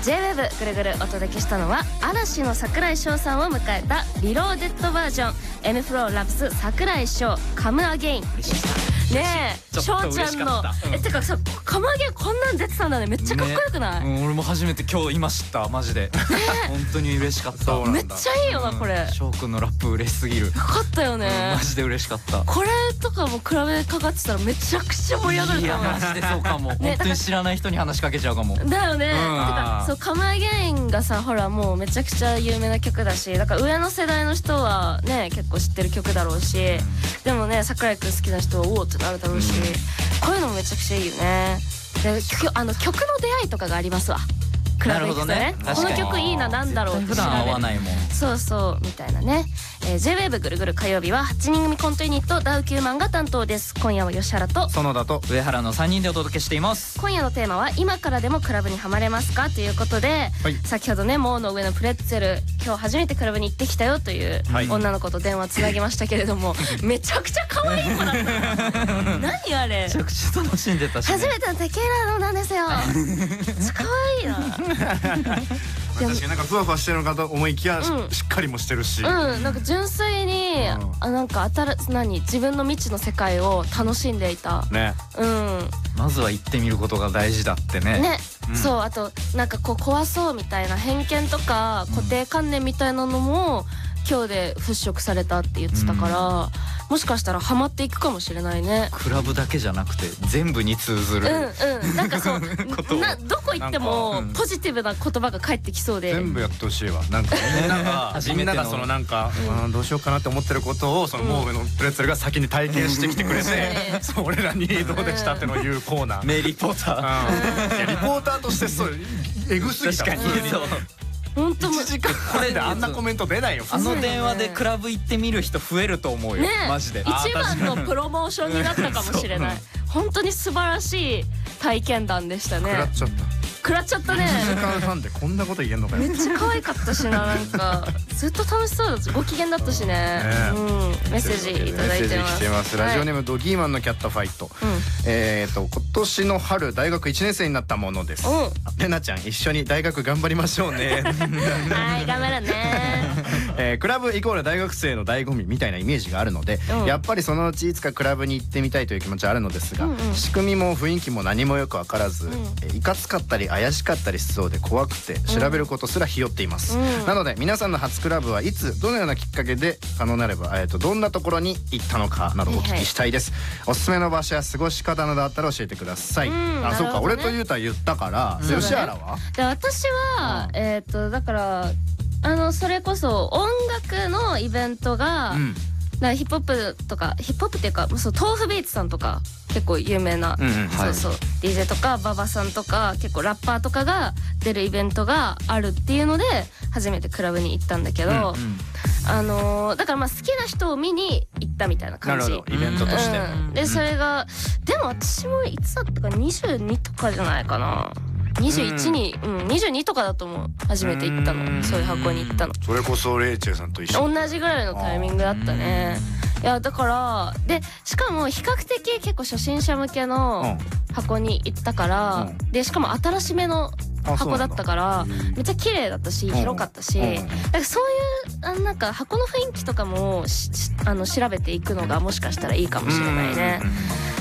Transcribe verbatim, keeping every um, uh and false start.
ジェイウェーブぐるぐるお届けしたのは嵐の櫻井翔さんを迎えたリローデッドバージョン M フローラブス櫻井翔カムアゲインでしたねえ。翔ちゃんの、うん、えてかさカムアゲインこんなん出てたんだね。めっちゃかっこよくない、 ね、うん、俺も初めて今日今知ったマジで、ね、本当に嬉しかった。 めっちゃいいよなこれ。 翔くんのラップ嬉しすぎる。よかったよね、 うん、マジで嬉しかった。 これとかも比べかかってたらめちゃくちゃ盛り上がると思う。 いやマジでそうかも、ね、本当に知らない人に話しかけちゃうかも。 だよね、うん、てかそうカムアゲインがさほらもうめちゃくちゃ有名な曲だし、だから上の世代の人はね結構知ってる曲だろうし、でもね櫻井くん好きな人はおおってなるだろうし、うん、こういうのもめちゃくちゃいいよね。であの曲の出会いとかがありますわ。クラブ行くとね、この曲いいな、なんだろうって普段会わないもん。 そうそうみたいなね。えー、ジェイウェーブぐるぐる火曜日ははちにん組コントユニットダウキューマンが担当です。今夜は吉原と園田と上原のさんにんでお届けしています。 今夜のテーマは今からでもクラブにはまれますかということで、はい、先ほどねモーの上のプレッツェル今日初めてクラブに行ってきたよという女の子と電話つなぎましたけれども、はい、めちゃくちゃ可愛い子だった何あれ、 めちゃくちゃ楽しんでたし、ね、 初めてのテキーラ飲んだんですよ可愛いな確かになんかふわふわしてるのかと思いきや、うん、しっかりもしてるし、 うん、なんか純粋に、うん、あなんか新し何自分の未知の世界を楽しんでいたね。 うん、 まずは行ってみることが大事だってね。 ね、うん、そうあとなんかこう怖そうみたいな偏見とか固定観念みたいなのも、うん、今日で払拭されたって言ってたから、うん、もしかしたらハマっていくかもしれないね。 クラブだけじゃなくて全部に通ずる、 うんうん、なんかそうなどこ行ってもポジティブな言葉が返ってきそうで、 全部やってほしいわ。なんかみんながみんながそのなんか、うん、どうしようかなって思ってることをそのモーメのプレッツェルが先に体験してきてくれて、そう俺らにどうでしたってのを言うコーナー。 名リポーター、 うん、いやリポーターとしてそうエグすぎた。 確かにそう。 本当いちじかん半であんなコメント出ないよ。 あの電話でクラブ行ってみる人増えると思うよ、ね、マジで一番のプロモーションになったかもしれない本当に素晴らしい体験談でしたね。 食らっちゃった食らっちゃったね。 いちじかんはんでこんなこと言えんのかよ。 めっちゃ可愛かったしな、なんかずっと楽しそうだった、ご機嫌だったしね。うん、メッセージいただいてます。 メッセージ来てます。ラジオネームドギーマンのキャットファイト。えっと今年の春大学いちねん生になったものです。レナちゃん一緒に大学頑張りましょうね。 はい頑張るね。 えー、クラブイコール大学生の醍醐味みたいなイメージがあるので、うん、やっぱりそのうちいつかクラブに行ってみたいという気持ちはあるのですが、うんうん、仕組みも雰囲気も何もよく分からず、うん、えー、いかつかったり怪しかったりしそうで怖くて調べることすらひよっています、うん、なので皆さんの初クラブはいつどのようなきっかけで可能なれば、えー、とどんなところに行ったのかなどお聞きしたいです、はいはい、おすすめの場所や過ごし方などあったら教えてください、うん、あ、そうか、俺とゆうた言ったから、うん、吉原はで私は、うん、えっとだからあのそれこそ音楽のイベントが、うん、だからヒップホップとかヒップホップっていうかそう豆腐ビーツさんとか結構有名な、うんうん、そうそう、はい、ディージェー とか馬場さんとか結構ラッパーとかが出るイベントがあるっていうので初めてクラブに行ったんだけど、うんうん、あのー、だからまあ好きな人を見に行ったみたいな感じ。 なるほど、イベントとして、 うん、でそれがでも私もいつだったかにじゅうにとかじゃないかな、にじゅういちに、うん、にじゅうにとかだと思う。初めて行ったの、そういう箱に行ったの。 それこそレイチェルさんと一緒。 同じぐらいのタイミングだったね。いやだからでしかも比較的結構初心者向けの箱に行ったから、うん、でしかも新しめの箱だったからめっちゃ綺麗だったし広かったし、だからそういうあなんか箱の雰囲気とかもあの調べていくのがもしかしたらいいかもしれないね。